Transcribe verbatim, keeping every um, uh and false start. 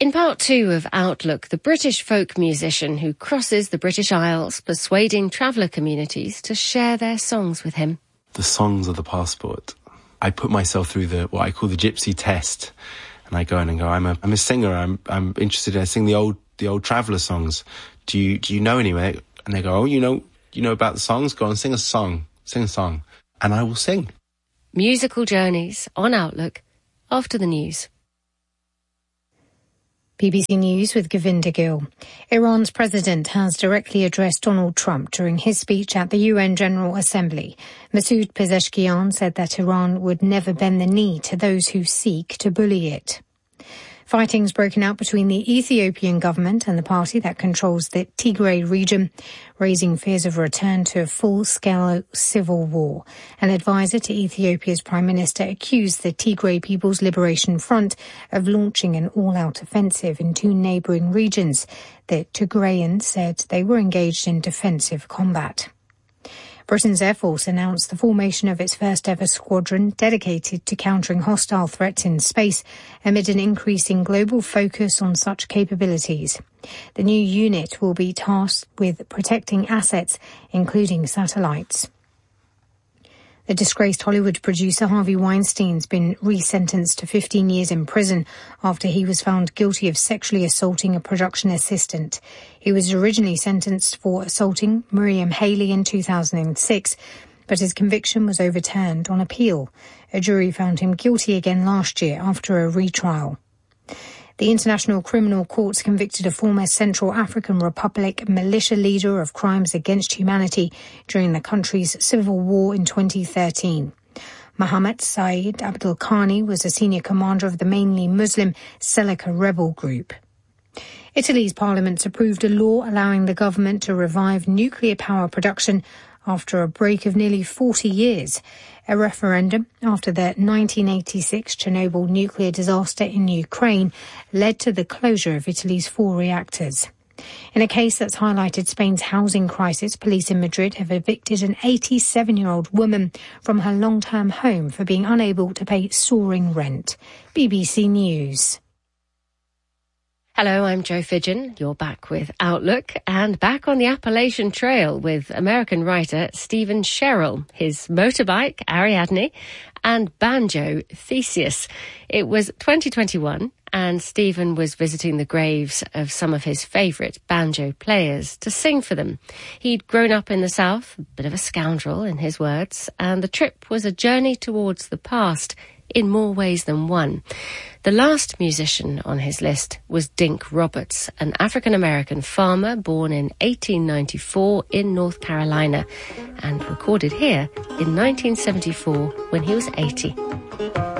In part two of Outlook, the British folk musician who crosses the British Isles, persuading traveller communities to share their songs with him. The songs are the passport. I put myself through the what I call the gypsy test, and I go in and go, I'm a I'm a singer. I'm I'm interested. I sing the old the old traveller songs. Do you do you know any? And they go, oh, you know you know about the songs. Go on, sing a song, sing a song, and I will sing. Musical journeys on Outlook after the news. B B C News with Govinda Gill. Iran's president has directly addressed Donald Trump during his speech at the U N General Assembly. Masoud Pezeshkian said that Iran would never bend the knee to those who seek to bully it. Fighting's broken out between the Ethiopian government and the party that controls the Tigray region, raising fears of a return to a full-scale civil war. An advisor to Ethiopia's prime minister accused the Tigray People's Liberation Front of launching an all-out offensive in two neighbouring regions. The Tigrayans said they were engaged in defensive combat. Britain's Air Force announced the formation of its first-ever squadron dedicated to countering hostile threats in space amid an increasing global focus on such capabilities. The new unit will be tasked with protecting assets, including satellites. The disgraced Hollywood producer Harvey Weinstein's been resentenced to fifteen years in prison after he was found guilty of sexually assaulting a production assistant. He was originally sentenced for assaulting Miriam Haley in two thousand six, but his conviction was overturned on appeal. A jury found him guilty again last year after a retrial. The International Criminal Courts convicted a former Central African Republic militia leader of crimes against humanity during the country's civil war in twenty thirteen. Mohammed Said Abdul Khani was a senior commander of the mainly Muslim Seleka rebel group. Italy's parliament approved a law allowing the government to revive nuclear power production after a break of nearly forty years. A referendum after the nineteen eighty-six Chernobyl nuclear disaster in Ukraine led to the closure of Italy's four reactors. In a case that's highlighted Spain's housing crisis, police in Madrid have evicted an eighty-seven-year-old woman from her long-term home for being unable to pay soaring rent. B B C News. Hello, I'm Jo Fidgen. You're back with Outlook and back on the Appalachian Trail with American writer Stephen Sherrill, his motorbike, Ariadne, and banjo, Theseus. It was twenty twenty-one and Stephen was visiting the graves of some of his favourite banjo players to sing for them. He'd grown up in the South, a bit of a scoundrel in his words, and the trip was a journey towards the past in more ways than one. The last musician on his list was Dink Roberts, an African-American farmer born in eighteen ninety-four in North Carolina and recorded here in nineteen seventy-four when he was eighty.